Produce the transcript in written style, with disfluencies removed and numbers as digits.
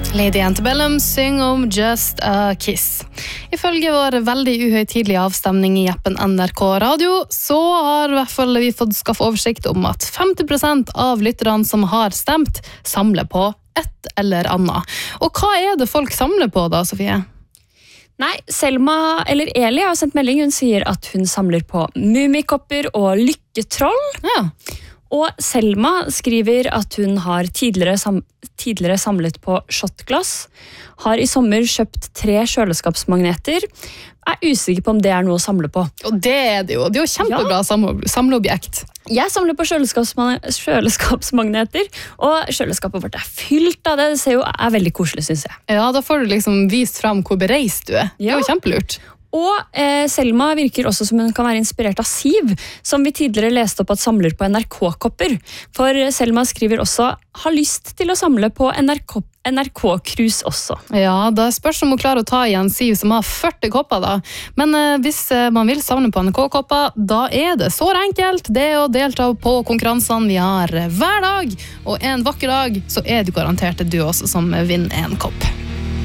Lady Antebellum synger om Just a Kiss. Ifølge vår veldig uhøytidelige avstemning i appen NRK Radio, så har I hvert fall vi fått skaffe oversikt om at 50% av lytterne som har stemt, samler på et eller annet. Og hva det folk samler på da, Sofie? Nei, Selma, eller Eli, har sendt melding. Hun sier at hun samler på mumikopper og lykketroll. Ja. Og Selma skriver at hun har tidligere samlet på shotglass, har I sommer kjøpt 3 kjøleskapsmagneter, usikker på om det noe å samle på. Og det det jo. Det jo kjempebra samleobjekt. Jeg samler på kjøleskapsmagneter, og kjøleskapet vårt fylt av det. Det ser jo veldig koselig, synes jeg. Ja, da får du liksom vist frem hvor bereist du Det jo kjempelurt. Og Selma virker også som hun kan være inspirert av Siv, som vi tidligere leste opp at samler på NRK-kopper. For Selma skriver også, har lyst til å samle på NRK-krus også. Ja, da spørs om hun klarer å ta igjen Siv, som har 40 kopper da. Men hvis man vil samle på NRK-kopper, da det så enkelt. Det å delta på konkurransene vi har hver dag, og en vakker dag så det garantert du også som vinner en kopp.